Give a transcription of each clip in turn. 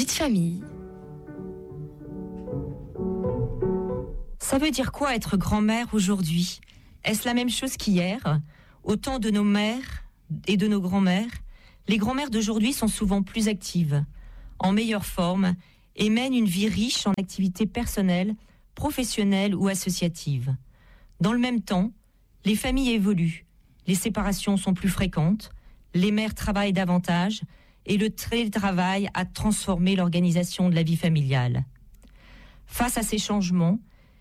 Vie de famille. Ça veut dire quoi être grand-mère aujourd'hui ? Est-ce la même chose qu'hier ? Au temps de nos mères et de nos grands-mères, les grand-mères d'aujourd'hui sont souvent plus actives, en meilleure forme et mènent une vie riche en activités personnelles, professionnelles ou associatives. Dans le même temps, les familles évoluent, les séparations sont plus fréquentes, les mères travaillent davantage et le télétravail a transformé l'organisation de la vie familiale. Face à ces changements,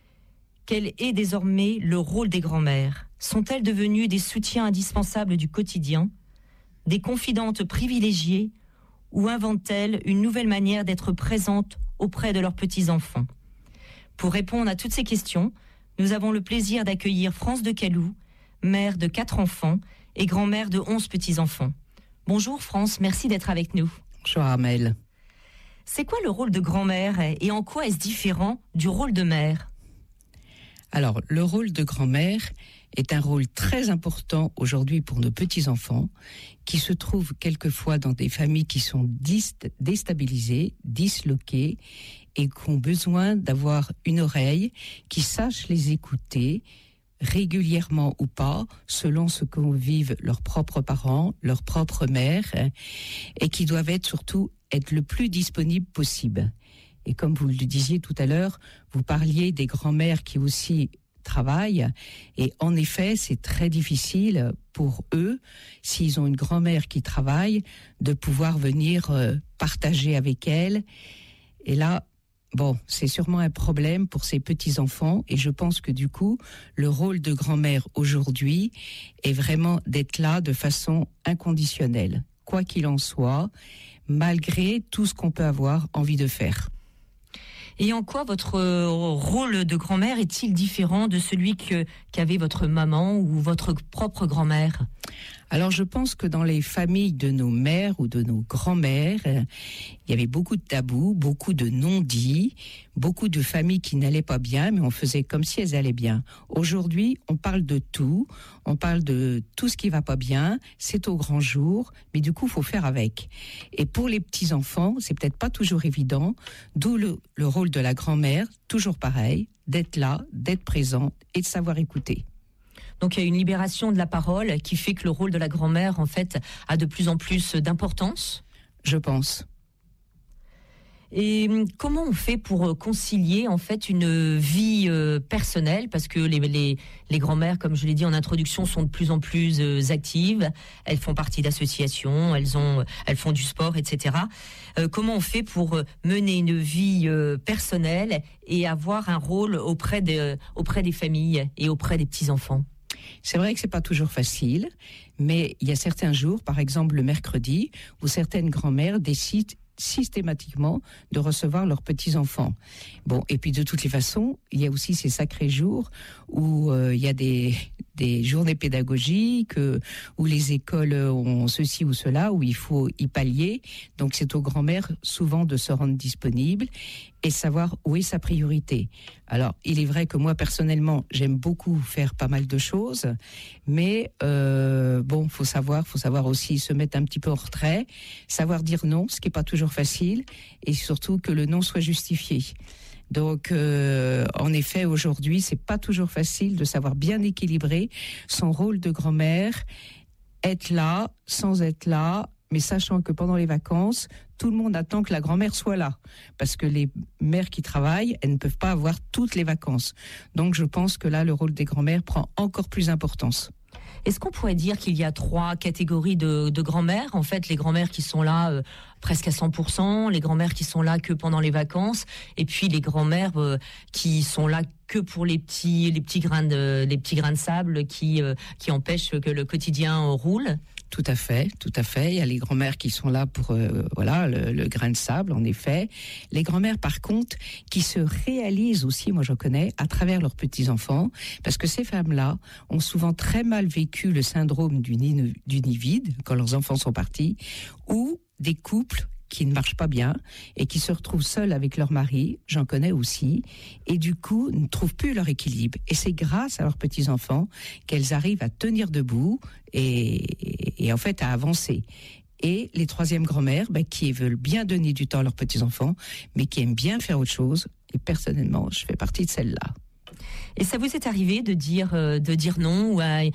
quel est désormais le rôle des grands-mères ? Sont-elles devenues des soutiens indispensables du quotidien, des confidentes privilégiées, ou inventent-elles une nouvelle manière d'être présentes auprès de leurs petits-enfants ? Pour répondre à toutes ces questions, nous avons le plaisir d'accueillir France de Calou, mère de 4 enfants et grand-mère de 11 petits-enfants. Bonjour France, merci d'être avec nous. Bonjour Armelle. C'est quoi le rôle de grand-mère et en quoi est-ce différent du rôle de mère ? Alors, le rôle de grand-mère est un rôle très important aujourd'hui pour nos petits-enfants qui se trouvent quelquefois dans des familles qui sont déstabilisées, disloquées et qui ont besoin d'avoir une oreille qui sache les écouter régulièrement ou pas, selon ce que vivent leurs propres parents, leurs propres mères, et qui doivent surtout être le plus disponibles possible. Et comme vous le disiez tout à l'heure, vous parliez des grands-mères qui aussi travaillent. Et en effet, c'est très difficile pour eux, s'ils ont une grand-mère qui travaille, de pouvoir venir partager avec elle. Et là, bon, c'est sûrement un problème pour ces petits-enfants. Et je pense que du coup, le rôle de grand-mère aujourd'hui est vraiment d'être là de façon inconditionnelle, quoi qu'il en soit, malgré tout ce qu'on peut avoir envie de faire. Et en quoi votre rôle de grand-mère est-il différent de celui qu'avait votre maman ou votre propre grand-mère ? Alors je pense que dans les familles de nos mères ou de nos grands-mères, il y avait beaucoup de tabous, beaucoup de non-dits, beaucoup de familles qui n'allaient pas bien, mais on faisait comme si elles allaient bien. Aujourd'hui, on parle de tout, on parle de tout ce qui va pas bien, c'est au grand jour, mais du coup, il faut faire avec. Et pour les petits-enfants, c'est peut-être pas toujours évident, d'où le rôle de la grand-mère, toujours pareil, d'être là, d'être présente et de savoir écouter. Donc il y a une libération de la parole qui fait que le rôle de la grand-mère, en fait, a de plus en plus d'importance ? Je pense. Et comment on fait pour concilier, en fait, une vie personnelle ? Parce que les grand-mères, comme je l'ai dit en introduction, sont de plus en plus actives. Elles font partie d'associations, elles font du sport, etc. Comment on fait pour mener une vie personnelle et avoir un rôle auprès des familles et auprès des petits-enfants ? C'est vrai que c'est pas toujours facile, mais il y a certains jours, par exemple le mercredi, où certaines grand-mères décident systématiquement de recevoir leurs petits-enfants. Bon, et puis de toutes les façons, il y a aussi ces sacrés jours où il y a des journées pédagogiques, où les écoles ont ceci ou cela, où il faut y pallier. Donc c'est aux grand-mères souvent de se rendre disponibles et savoir où est sa priorité. Alors, il est vrai que moi, personnellement, j'aime beaucoup faire pas mal de choses, mais bon, faut savoir aussi se mettre un petit peu en retrait, savoir dire non, ce qui est pas toujours facile, et surtout que le non soit justifié. Donc, en effet, aujourd'hui, c'est pas toujours facile de savoir bien équilibrer son rôle de grand-mère, être là, sans être là, mais sachant que pendant les vacances, tout le monde attend que la grand-mère soit là. Parce que les mères qui travaillent, elles ne peuvent pas avoir toutes les vacances. Donc je pense que là, le rôle des grand-mères prend encore plus d'importance. Est-ce qu'on pourrait dire qu'il y a 3 catégories de grand-mères ? En fait, les grand-mères qui sont là presque à 100%, les grand-mères qui sont là que pendant les vacances, et puis les grand-mères qui sont là que pour les petits grains de sable qui empêchent que le quotidien roule. Tout à fait. Il y a les grand-mères qui sont là pour le grain de sable, en effet. Les grand-mères, par contre, qui se réalisent aussi, moi j'en connais, à travers leurs petits-enfants, parce que ces femmes-là ont souvent très mal vécu le syndrome du nid vide quand leurs enfants sont partis, ou des couples qui ne marchent pas bien et qui se retrouvent seuls avec leur mari, j'en connais aussi, et du coup ne trouvent plus leur équilibre. Et c'est grâce à leurs petits-enfants qu'elles arrivent à tenir debout et en fait à avancer. Et les troisièmes grand-mères, qui veulent bien donner du temps à leurs petits-enfants, mais qui aiment bien faire autre chose. Et personnellement, je fais partie de celle-là. Et ça vous est arrivé de dire non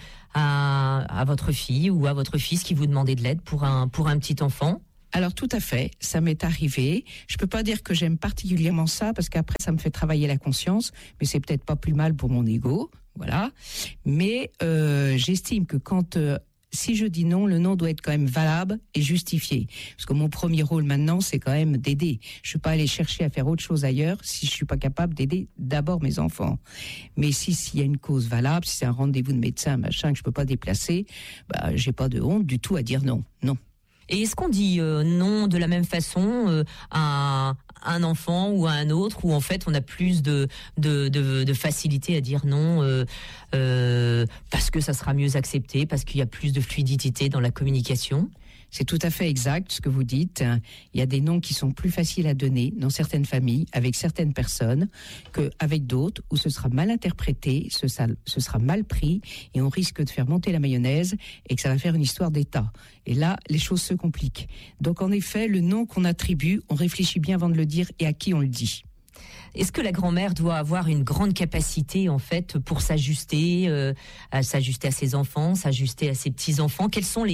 à votre fille ou à votre fils qui vous demandait de l'aide pour un petit enfant ? Alors tout à fait, ça m'est arrivé. Je peux pas dire que j'aime particulièrement ça parce qu'après ça me fait travailler la conscience, mais c'est peut-être pas plus mal pour mon ego, voilà. Mais j'estime que si je dis non, le non doit être quand même valable et justifié. Parce que mon premier rôle maintenant, c'est quand même d'aider. Je ne suis pas aller chercher à faire autre chose ailleurs si je ne suis pas capable d'aider d'abord mes enfants. Mais s'il y a une cause valable, si c'est un rendez-vous de médecin, machin, que je ne peux pas déplacer, j'ai pas de honte du tout à dire non. Non. Et est-ce qu'on dit non de la même façon à un enfant ou à un autre, où en fait on a plus de facilité à dire non parce que ça sera mieux accepté, parce qu'il y a plus de fluidité dans la communication ? C'est tout à fait exact ce que vous dites. Il y a des noms qui sont plus faciles à donner dans certaines familles, avec certaines personnes, qu'avec d'autres, où ce sera mal interprété, ce sera mal pris, et on risque de faire monter la mayonnaise, et que ça va faire une histoire d'État. Et là, les choses se compliquent. Donc en effet, le nom qu'on attribue, on réfléchit bien avant de le dire, et à qui on le dit. Est-ce que la grand-mère doit avoir une grande capacité en fait pour s'ajuster à ses enfants, s'ajuster à ses petits-enfants ? Quelles sont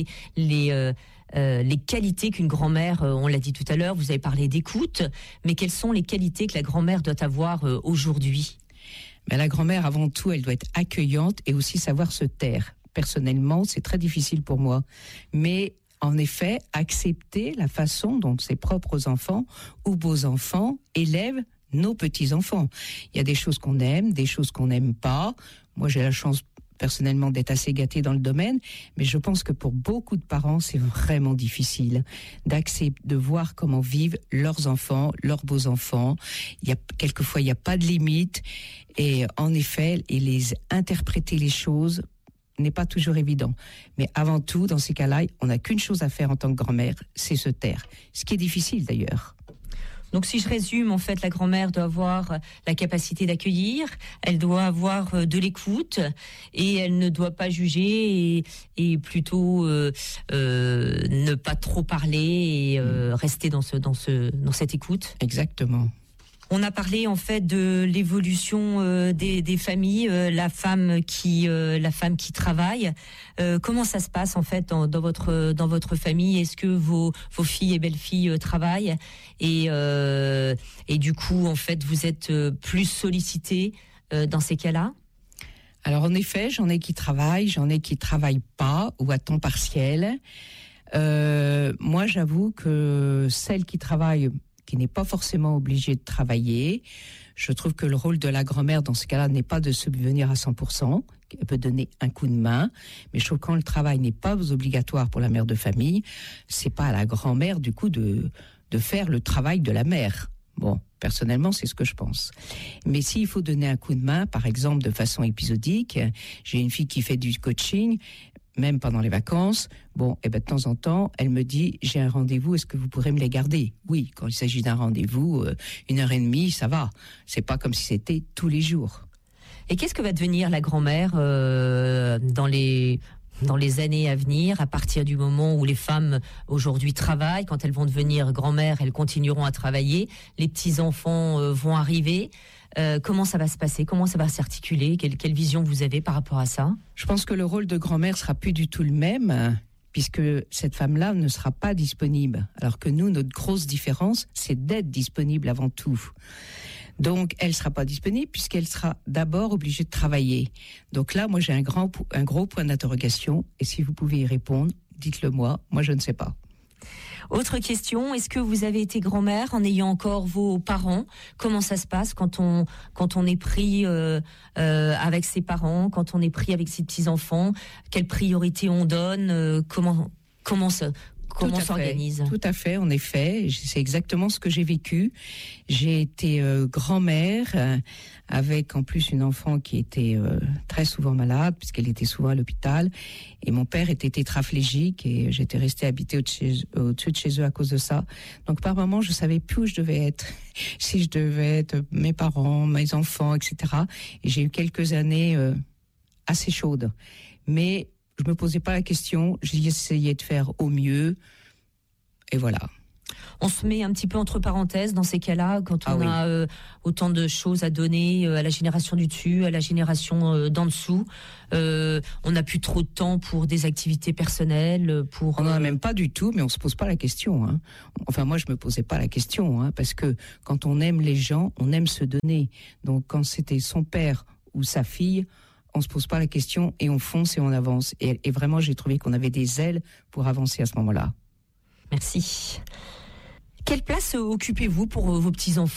les qualités qu'une grand-mère, on l'a dit tout à l'heure, vous avez parlé d'écoute, mais quelles sont les qualités que la grand-mère doit avoir aujourd'hui ? La grand-mère, avant tout, elle doit être accueillante et aussi savoir se taire. Personnellement, c'est très difficile pour moi. Mais en effet, accepter la façon dont ses propres enfants ou beaux-enfants élèvent nos petits-enfants. Il y a des choses qu'on aime, des choses qu'on n'aime pas. Moi, j'ai la chance personnellement d'être assez gâtée dans le domaine, mais je pense que pour beaucoup de parents, c'est vraiment difficile d'accepter, de voir comment vivent leurs enfants, leurs beaux-enfants. Quelquefois, il n'y a pas de limite. Et en effet, interpréter les choses n'est pas toujours évident. Mais avant tout, dans ces cas-là, on n'a qu'une chose à faire en tant que grand-mère, c'est se taire. Ce qui est difficile d'ailleurs. Donc si je résume, en fait, la grand-mère doit avoir la capacité d'accueillir, elle doit avoir de l'écoute et elle ne doit pas juger et plutôt ne pas trop parler et rester dans cette écoute. Exactement. On a parlé en fait de l'évolution des familles, la femme qui travaille. Comment ça se passe en fait dans votre famille ? Est-ce que vos filles et belles-filles travaillent et du coup en fait vous êtes plus sollicitées dans ces cas-là ? Alors en effet, j'en ai qui travaillent pas ou à temps partiel. Moi, j'avoue que celles qui travaillent, qui n'est pas forcément obligée de travailler. Je trouve que le rôle de la grand-mère dans ce cas-là n'est pas de subvenir à 100%. Elle peut donner un coup de main, mais je trouve que quand le travail n'est pas obligatoire pour la mère de famille, c'est pas à la grand-mère du coup de faire le travail de la mère. Bon, personnellement, c'est ce que je pense. Mais s'il faut donner un coup de main, par exemple de façon épisodique, j'ai une fille qui fait du coaching, même pendant les vacances, de temps en temps, elle me dit, j'ai un rendez-vous, est-ce que vous pourrez me les garder ? Oui, quand il s'agit d'un rendez-vous, 1h30, ça va. C'est pas comme si c'était tous les jours. Et qu'est-ce que va devenir la grand-mère dans les années à venir, à partir du moment où les femmes aujourd'hui travaillent? Quand elles vont devenir grand-mères, elles continueront à travailler. Les petits-enfants vont arriver. Comment ça va se passer? Comment ça va s'articuler? Quelle vision vous avez par rapport à ça? Je pense que le rôle de grand-mère sera plus du tout le même, puisque cette femme-là ne sera pas disponible. Alors que nous, notre grosse différence, c'est d'être disponible avant tout. Donc, elle ne sera pas disponible puisqu'elle sera d'abord obligée de travailler. Donc là, moi, j'ai un gros point d'interrogation. Et si vous pouvez y répondre, dites-le moi. Moi, je ne sais pas. Autre question, est-ce que vous avez été grand-mère en ayant encore vos parents? Comment ça se passe quand on est pris avec ses parents, quand on est pris avec ses petits-enfants? Quelle priorité on donne? Comment s'organise? Tout à fait, en effet. C'est exactement ce que j'ai vécu. J'ai été grand-mère avec en plus une enfant qui était très souvent malade puisqu'elle était souvent à l'hôpital. Et mon père était tétraplégique et j'étais restée habitée au-dessus de chez eux à cause de ça. Donc par moments, je savais plus où je devais être. Si je devais être mes parents, mes enfants, etc. Et j'ai eu quelques années assez chaudes. Mais je me posais pas la question, j'essayais de faire au mieux. Et voilà. On se met un petit peu entre parenthèses dans ces cas-là, quand on a autant de choses à donner à la génération du dessus, à la génération d'en dessous. On n'a plus trop de temps pour des activités personnelles. On n'en a même pas du tout, mais on se pose pas la question. Hein. Enfin, moi, je me posais pas la question, hein, parce que quand on aime les gens, on aime se donner. Donc, quand c'était son père ou sa fille, on se pose pas la question et on fonce et on avance. Et vraiment, j'ai trouvé qu'on avait des ailes pour avancer à ce moment-là. Merci. Quelle place occupez-vous pour vos petits-enfants ?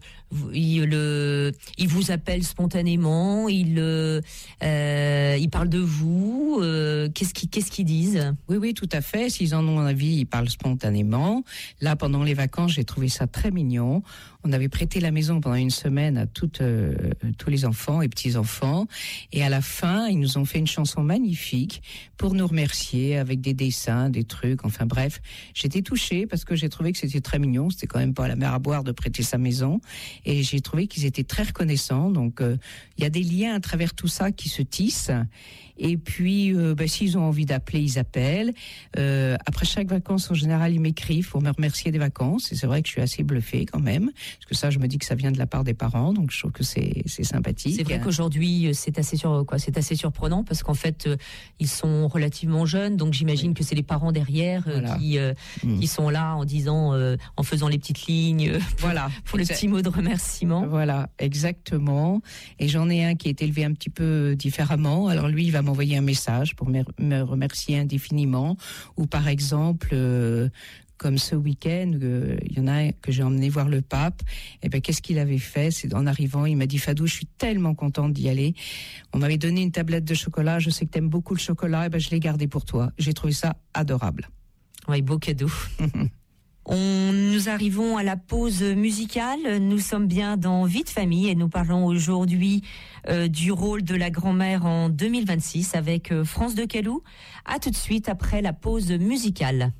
Ils vous appellent spontanément, ils parlent de vous. Qu'est-ce qu'ils disent ? Oui, tout à fait. S'ils en ont envie, ils parlent spontanément. Là, pendant les vacances, j'ai trouvé ça très mignon. On avait prêté la maison pendant une semaine à tous les enfants et petits-enfants. Et à la fin, ils nous ont fait une chanson magnifique pour nous remercier avec des dessins, des trucs. Enfin bref, j'étais touchée parce que j'ai trouvé que c'était très mignon. C'était quand même pas la mer à boire de prêter sa maison. Et j'ai trouvé qu'ils étaient très reconnaissants. Donc, il y a des liens à travers tout ça qui se tissent. Et puis, s'ils ont envie d'appeler, ils appellent. Après chaque vacances, en général, ils m'écrivent pour me remercier des vacances. Et c'est vrai que je suis assez bluffée quand même. Parce que ça, je me dis que ça vient de la part des parents. Donc, je trouve que c'est sympathique. C'est vrai qu'aujourd'hui, c'est assez surprenant parce qu'en fait, ils sont relativement jeunes. Donc, j'imagine que c'est les parents derrière qui sont là en disant, en faisant les petites lignes pour le petit mot de remerciement. Voilà, exactement. Et j'en ai un qui est élevé un petit peu différemment. Alors, lui, il va m'envoyer un message pour me remercier indéfiniment. Ou par exemple, comme ce week-end, il y en a un que j'ai emmené voir le pape. Et ben, qu'est-ce qu'il avait fait ? C'est en arrivant, il m'a dit, Fadou, je suis tellement contente d'y aller. On m'avait donné une tablette de chocolat. Je sais que t'aimes beaucoup le chocolat. Et ben, je l'ai gardé pour toi. J'ai trouvé ça adorable. Oui, beau cadeau. Nous arrivons à la pause musicale. Nous sommes bien dans Vie de famille et nous parlons aujourd'hui du rôle de la grand-mère en 2026 avec France de Calou. À tout de suite après la pause musicale.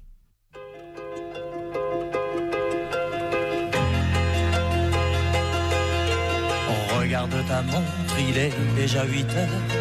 Regarde ta montre, il est déjà 8 heures.